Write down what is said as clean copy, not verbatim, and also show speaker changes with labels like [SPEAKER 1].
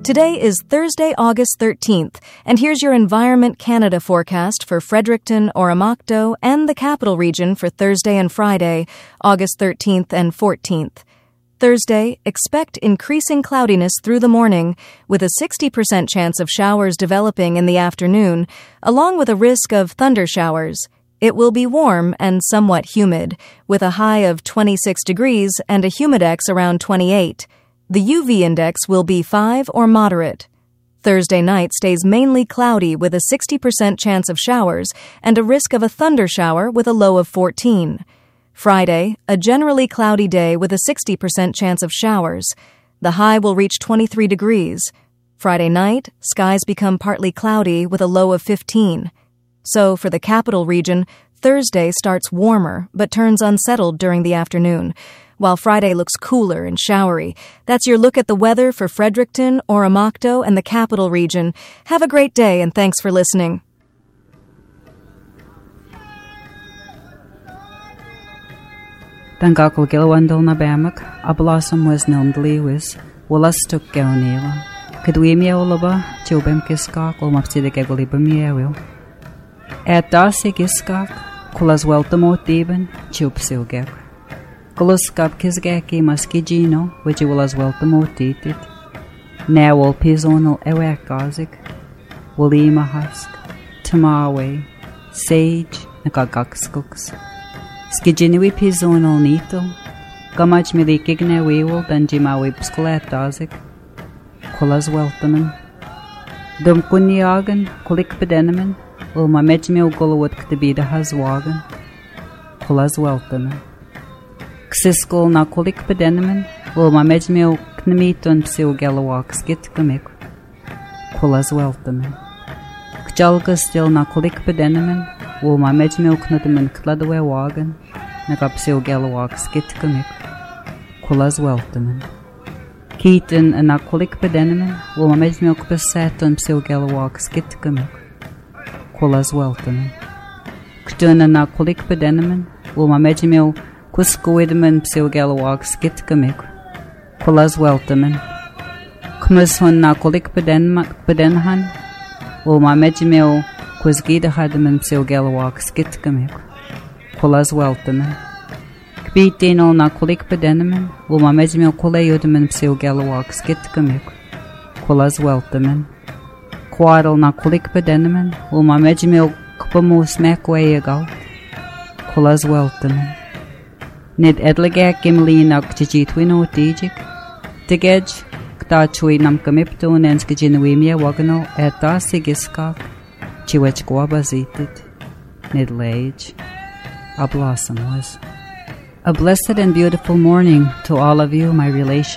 [SPEAKER 1] Today is Thursday, August 13th, and here's your Environment Canada forecast for Fredericton, Oromocto, and the Capital Region for Thursday and Friday, August 13th and 14th. Thursday, expect increasing cloudiness through the morning, with a 60% chance of showers developing in the afternoon, along with a risk of thunder showers. It will be warm and somewhat humid, with a high of 26 degrees and a humidex around 28. The UV index will be 5 or moderate. Thursday night stays mainly cloudy with a 60% chance of showers and a risk of a thunder shower with a low of 14. Friday, a generally cloudy day with a 60% chance of showers. The high will reach 23 degrees. Friday night, skies become partly cloudy with a low of 15. So, for the Capital Region, Thursday starts warmer but turns unsettled during the afternoon, while Friday looks cooler and showery. That's your look at the weather for Fredericton, Oromocto, and the Capital Region. Have a great day, and thanks for listening.
[SPEAKER 2] Dan gakul gilwandol na bemak, ablasam was nilmdliwis, walastuk gaunila. Kadwimi olaba, chubem kiskak, olmapsida gegoliba miewil. Dasi giskak, kulas weltamotibin, chubsilgek. Gluskab kisgeki maskijino, which will as well demoted. Nawal pizonal ewekazik, Walima husk, Tamawe, Sage, Nagagakskuks. Skijinui pizonal nito, Gamaj milikigne wewel danjimawe pskoletazik, Kulas weltaman. Dum kunyagan, kulik bedeneman, Ulma mejmil gulawut ktibida hazwagan, Kulas weltaman. Ksiskol na kulik bedenemen, Ulma mejmil knemiton psil gelawak skit gamik, Kulas weltamen. Kjalga stil na kulik bedenemen, Ulma mejmil knudemen kladwe wagen, Naga psil gelawak skit gamik, Kulas weltamen. Kieten na kulik bedenemen, Ulma mejmil kbeseton psil gelawak skit gamik, Kulas weltamen. Ktuna na kulik bedenemen, Ulma mejmil Kuskoidman psilgalawak skit gamik, Kulas weltamen. Kmashon na kulik bedenhan, Ulma mejmil kusgida hadaman psilgalawak skit gamik, Kulas weltamen. Kbitinol na kulik bedenemen, Ulma mejmil kulayudman psilgalawak skit gamik, Kulas weltamen. Kwadal na kulik bedenemen, Ulma mejmil kpamus mekwayagal, Kulas weltamen. Nid edlegek gimlinak tijitwino tijik, Tigej, Ktachui nam kamiptun en skijinwimia waganal sigiskak, Chiwech guabazitit, Nid lage, a blossom was. A blessed and beautiful morning to all of you, my relations.